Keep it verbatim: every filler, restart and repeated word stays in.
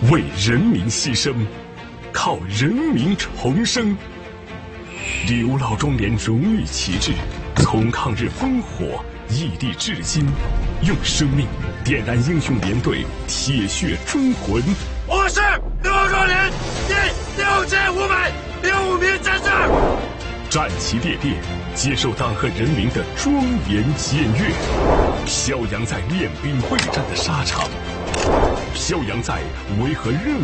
为人民牺牲，靠人民重生。刘老庄连荣誉旗帜，从抗日烽火异地至今，用生命点燃英雄连队铁血忠魂。 我是刘老庄连第六千五百零五名战士， 战旗猎猎，接受党和人民的庄严检阅，飘扬在练兵备战的沙场，飘扬在维和任